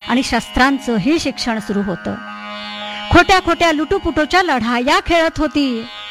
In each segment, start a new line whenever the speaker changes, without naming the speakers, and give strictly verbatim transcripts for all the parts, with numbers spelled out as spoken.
आणि शस्त्रांचंही शिक्षण सुरू होतं. खोट्या खोट्या लुटूपुटूच्या लढाया खेळत होती.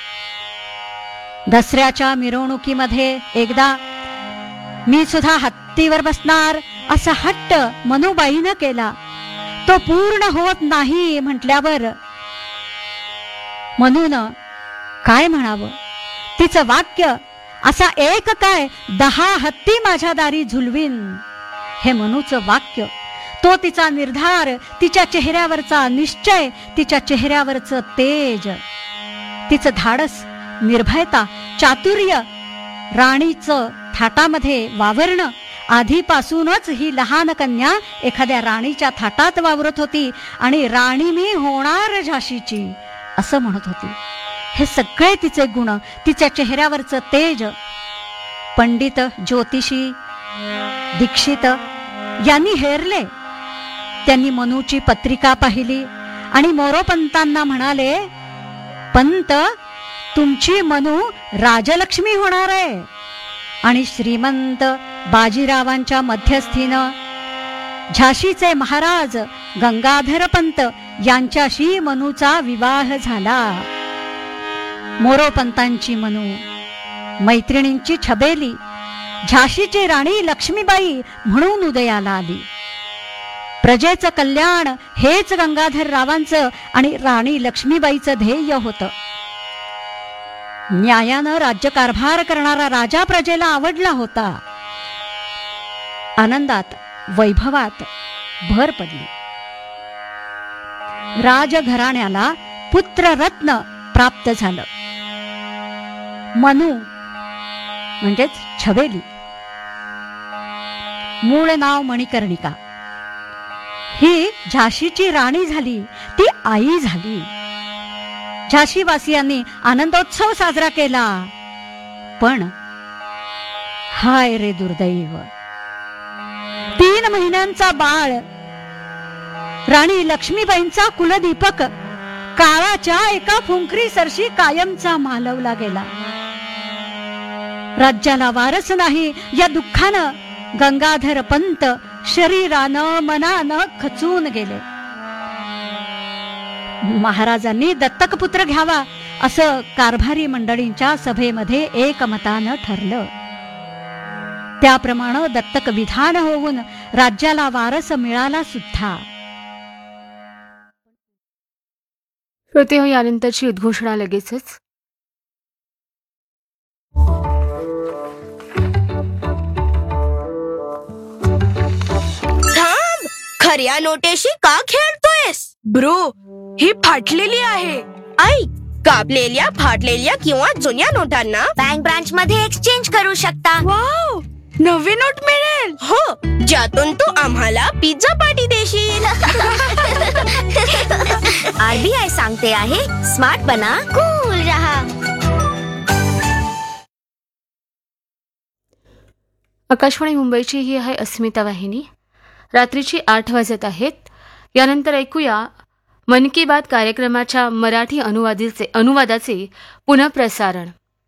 दसऱ्याच्या मिरवणुकीमध्ये एकदा मी सुद्धा हत्तीवर बसणार असा हट्ट मनुबाईनं केला. तो पूर्ण होत नाही म्हटल्यावर मनून काय म्हणावं. तिचं वाक्य असा एक काय दहा हत्ती माझ्या दारी झुलवीन हे मनूचं वाक्य, तो तिचा निर्धार, तिच्या चेहऱ्यावरचा निश्चय, तिच्या चेहऱ्यावरचं तेज, तिचं धाडस, निर्भयता, चातुर्य, राणीचं थाटामध्ये वावरणं. आधीपासूनच ही लहान कन्या एखाद्या राणीच्या थाटात वावरत होती आणि राणी मी होणार झाशीची असं म्हणत होती. हे सगळे तिचे गुण, तिच्या चेहऱ्यावरचं तेज. पंडित, ज्योतिषी, दीक्षित यांनी हेरले. त्यांनी मनूची पत्रिका पाहिली आणि मोरोपंतांना म्हणाले, पंत, तुमची मनू राजलक्ष्मी होणार आहे आणि श्रीमंत बाजीरावांच्या मध्यस्थीनं झाशीचे महाराज गंगाधर पंत यांच्याशी मनूचा विवाह झाला. मोरोपंतांची मनू, मैत्रिणींची छबेली, झाशीची राणी लक्ष्मीबाई म्हणून उदयाला आली. प्रजेचं कल्याण हेच गंगाधर रावांचं आणि राणी लक्ष्मीबाईचं ध्येय होतं. न्यायानं राज्यकारभार करणारा राजा प्रजेला आवडला होता. आनंदात, वैभवात भर पडली. राजघराण्याला पुत्ररत्न प्राप्त झालं. मनू म्हणजेच छबेली, मूळ नाव मणिकर्णिका, ही झाशीची राणी झाली, ती आई झाली. झाशीवासियांनी आनंदोत्सव साजरा केला. पण हाय रे दुर्दैव, तीन महिन्यांचा बाळ, राणी लक्ष्मीबाईंचा कुलदीपक, काळाच्या एका फुंकरी सरशी कायमचा मालवला गेला. राज्याला वारस नाही या दुःखानं गंगाधर पंत शरीरानं मनानं खचून गेले. महाराजांनी दत्तक पुत्र घ्यावा असं कारभारी मंडळींच्या सभेमध्ये एकमतानं ठरलं. त्याप्रमाणे दत्तक विधान होऊन राज्याला वारस मिळाला सुद्धा.
श्रोते हो, यानंतरची उद्घोषणा लगेचच.
थांब, खऱ्या नोटेशी का खेळतोयस?
ब्रो, ही फाटलेली आहे.
ऐक, कापलेल्या, फाटलेल्या किंवा जुन्या नोटांना
बँक ब्रांच मध्ये एक्सचेंज करू शकता.
वाव, नवी नोट मिळेल.
हो, ज्यातून तू आम्हाला पिझ्झा पार्टी देशील.
आरबीआय सांगते आहे, स्मार्ट बना, कूल रहा.
आकाशवाणी मुंबईची ही आहे अस्मिता वाहिनी. रात्रीची आठ वाजत आहेत. यानंतर ऐकूया मन की बात कार्यक्रमाच्या मराठी अनुवादीचे अनुवादाचे पुनःप्रसारण.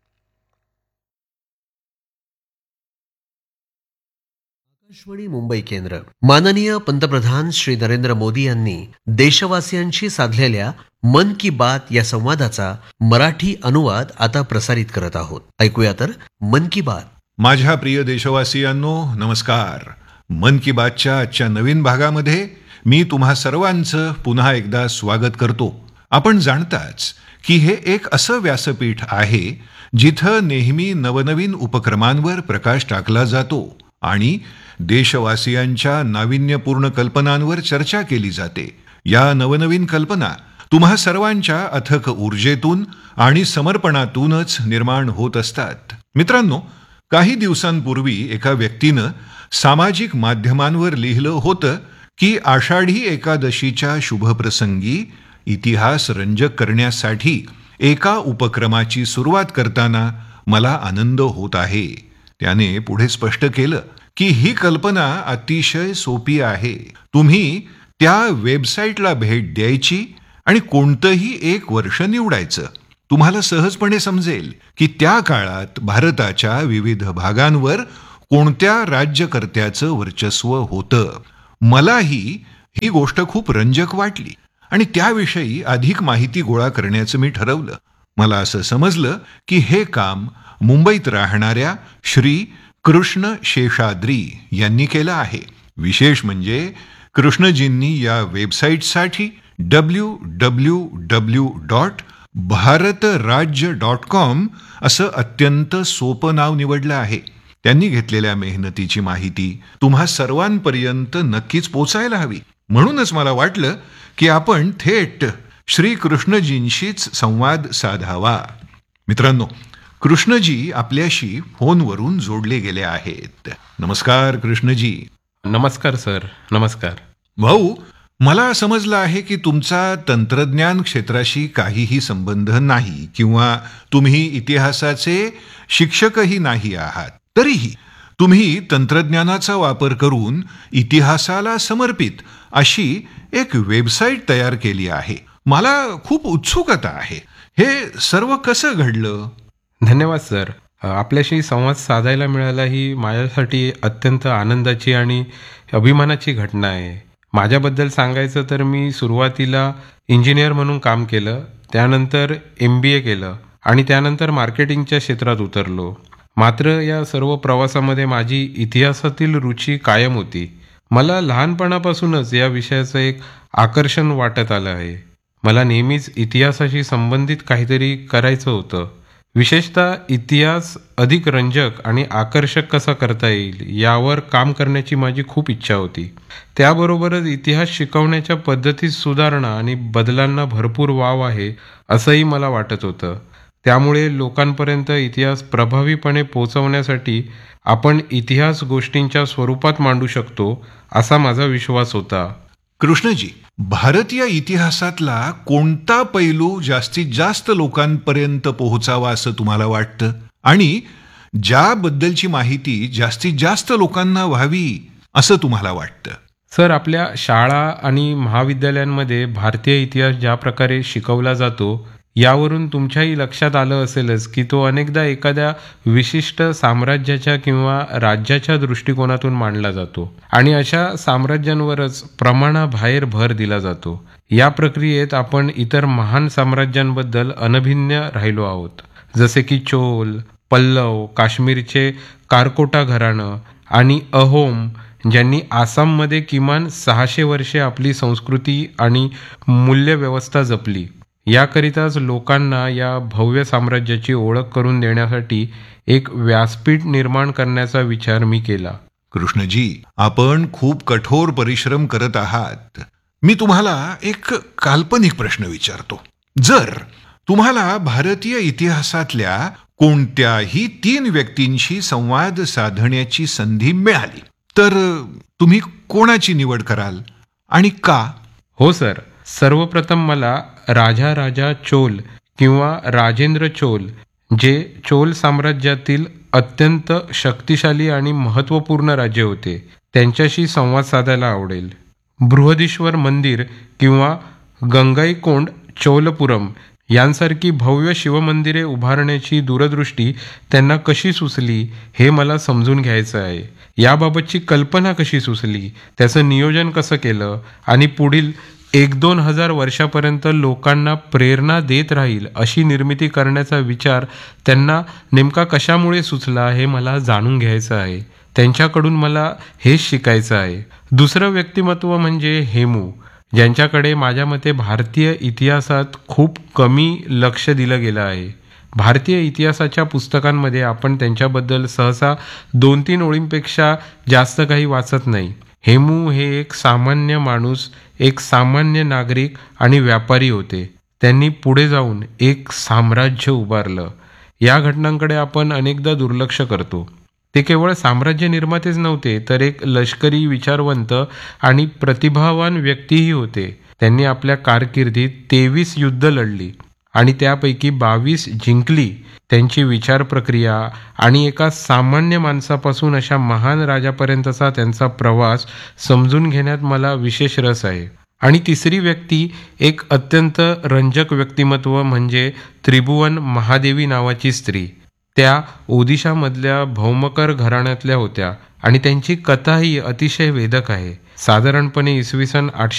आकाशवाणी मुंबई केंद्र. माननीय पंतप्रधान श्री नरेंद्र मोदी यांनी देशवासियांशी साधलेल्या मन की बात या संवादाचा मराठी अनुवाद आता प्रसारित करत आहोत. ऐकूया तर मन की बात.
माझ्या प्रिय देशवासियांनो, नमस्कार. मन की बातच्या आजच्या नवीन भागामध्ये मी तुम्हा सर्वांचं पुन्हा एकदा स्वागत करतो. आपण जाणताच की हे एक असं व्यासपीठ आहे जिथं नेहमी नवनवीन उपक्रमांवर प्रकाश टाकला जातो आणि देशवासियांच्या नाविन्यपूर्ण कल्पनांवर चर्चा केली जाते. या नवनवीन कल्पना तुम्हा सर्वांच्या अथक ऊर्जेतून आणि समर्पणातूनच निर्माण होत असतात. मित्रांनो, काही दिवसांपूर्वी एका व्यक्तीनं सामाजिक माध्यमांवर लिहिलं होतं की आषाढी एकादशीच्या शुभप्रसंगी इतिहास रंजक करण्यासाठी एका उपक्रमाची सुरुवात करताना मला आनंद होत आहे. त्याने पुढे स्पष्ट केलं की ही कल्पना अतिशय सोपी आहे. तुम्ही त्या वेबसाईटला भेट द्यायची आणि कोणतंही एक वर्ष निवडायचं. तुम्हाला सहजपणे समजेल की त्या काळात भारताच्या विविध भागांवर कोणत्या राज्यकर्त्याचं वर्चस्व होतं. मलाही ही गोष्ट खूप रंजक वाटली आणि त्याविषयी अधिक माहिती गोळा करण्याचं मी ठरवलं. मला असं समजलं की हे काम मुंबईत राहणाऱ्या श्री कृष्ण शेषाद्री यांनी केलं आहे. विशेष म्हणजे कृष्णजींनी या वेबसाईटसाठी W W W dot Bharat राज्य डॉट कॉम असं अत्यंत सोपं नाव निवडलं आहे. त्यांनी घेतलेल्या मेहनतीची माहिती तुम्हा सर्वांपर्यंत नक्कीच पोचायला हवी. म्हणूनच मला वाटलं की आपण थेट श्री कृष्णजींशीच संवाद साधावा. मित्रांनो, कृष्णजी आपल्याशी फोनवरून जोडले गेले आहेत. नमस्कार कृष्णजी.
नमस्कार सर. नमस्कार
भाऊ. मला समजलं आहे की तुमचा तंत्रज्ञान क्षेत्राशी काहीही संबंध नाही किंवा तुम्ही इतिहासाचे शिक्षकही नाही आहात. तरीही तुम्ही तंत्रज्ञानाचा वापर करून इतिहासाला समर्पित अशी एक वेबसाईट तयार केली आहे. मला खूप उत्सुकता आहे. हे सर्व कसं घडलं?
धन्यवाद सर. आपल्याशी संवाद साधायला मिळाला ही माझ्यासाठी अत्यंत आनंदाची आणि अभिमानाची घटना आहे. माझ्याबद्दल सांगायचं तर मी सुरुवातीला इंजिनियर म्हणून काम केलं, त्यानंतर एम बी ए केलं आणि त्यानंतर मार्केटिंगच्या क्षेत्रात उतरलो. मात्र या सर्व प्रवासामध्ये माझी इतिहासातील रुची कायम होती. मला लहानपणापासूनच या विषयाचं एक आकर्षण वाटत आलं आहे. मला नेहमीच इतिहासाशी संबंधित काहीतरी करायचं होतं. विशेषतः इतिहास अधिक रंजक आणि आकर्षक कसा करता येईल यावर काम करण्याची माझी खूप इच्छा होती. त्याबरोबरच इतिहास शिकवण्याच्या पद्धतीत सुधारणा आणि बदलांना भरपूर वाव आहे असंही मला वाटत होतं. त्यामुळे लोकांपर्यंत इतिहास प्रभावीपणे पोहोचवण्यासाठी आपण इतिहास गोष्टींच्या स्वरूपात मांडू शकतो असा माझा विश्वास होता.
कृष्णजी, भारतीय इतिहासातला कोणता पैलू जास्तीत जास्त लोकांपर्यंत पोहोचावा असं तुम्हाला वाटतं आणि ज्याबद्दलची माहिती जास्तीत जास्त लोकांना व्हावी असं तुम्हाला वाटतं?
सर, आपल्या शाळा आणि महाविद्यालयांमध्ये भारतीय इतिहास ज्या प्रकारे शिकवला जातो यावरून तुमच्याही लक्षात आलं असेलच की तो अनेकदा एखाद्या विशिष्ट साम्राज्याच्या किंवा राज्याच्या दृष्टिकोनातून मांडला जातो आणि अशा साम्राज्यांवरच प्रमाणाबाहेर भर दिला जातो. या प्रक्रियेत आपण इतर महान साम्राज्यांबद्दल अनभिज्ञ राहिलो आहोत, जसे की चोल, पल्लव, काश्मीरचे कारकोटा घराणं आणि अहोम, ज्यांनी आसाममध्ये किमान सहाशे वर्षे आपली संस्कृती आणि मूल्यव्यवस्था जपली. याकरिताच लोकांना या भव्य साम्राज्याची ओळख करून देण्यासाठी एक व्यासपीठ निर्माण करण्याचा विचार मी केला.
कृष्णजी, आपण खूप कठोर परिश्रम करत आहात. मी तुम्हाला एक काल्पनिक प्रश्न विचारतो. जर तुम्हाला भारतीय इतिहासातल्या कोणत्याही तीन व्यक्तींशी संवाद साधण्याची संधी मिळाली तर तुम्ही कोणाची निवड कराल आणि का?
हो सर, सर्वप्रथम मला राजा राजा चोल किंवा राजेंद्र चोल, जे चोल साम्राज्यातील अत्यंत शक्तिशाली आणि महत्त्वपूर्ण राज्य होते, त्यांच्याशी संवाद साधायला आवडेल. बृहदीश्वर मंदिर किंवा गंगाईकोंड चोलपुरम यांसारखी भव्य शिवमंदिरे उभारण्याची दूरदृष्टी त्यांना कशी सुचली हे मला समजून घ्यायचं आहे. याबाबतची कल्पना कशी सुचली, त्याचं नियोजन कसं केलं आणि पुढील एक दोन हजार वर्षापर्यंत लोकांना प्रेरणा देत राहील अशी निर्मिती करण्याचा विचार त्यांना नेमका कशामुळे सुचला हे मला जाणून घ्यायचं आहे. त्यांच्याकडून मला हेच शिकायचं आहे. दुसरं व्यक्तिमत्व म्हणजे हेमू, ज्यांच्याकडे माझ्या मते भारतीय इतिहासात खूप कमी लक्ष दिलं गेलं आहे. भारतीय इतिहासाच्या पुस्तकांमध्ये आपण त्यांच्याबद्दल सहसा दोन तीन ओळींपेक्षा जास्त काही वाचत नाही. हेमू हे एक सामान्य माणूस, एक सामान्य नागरिक आणि व्यापारी होते. त्यांनी पुढे जाऊन एक साम्राज्य उभारलं. या घटनांकडे आपण अनेकदा दुर्लक्ष करतो. ते केवळ साम्राज्य निर्मातेच नव्हते, तर एक लष्करी विचारवंत आणि प्रतिभावान व्यक्तीही होते. त्यांनी आपल्या कारकिर्दीत तेवीस युद्ध लढली आणि त्यापैकी बावीस जिंकली. त्यांची विचार प्रक्रिया आणि एका सामान्य माणसापासून अशा महान राजापर्यंतचा त्यांचा प्रवास समजून घेण्यात मला विशेष रस आहे. आणि तिसरी व्यक्ती, एक अत्यंत रंजक व्यक्तिमत्व म्हणजे त्रिभुवन महादेवी नावाची स्त्री. त्या ओदिशामधल्या भौमकर घराण्यातल्या होत्या आणि त्यांची कथाही अतिशय वेदक आहे. साधारणपणे इसवी सन आठशे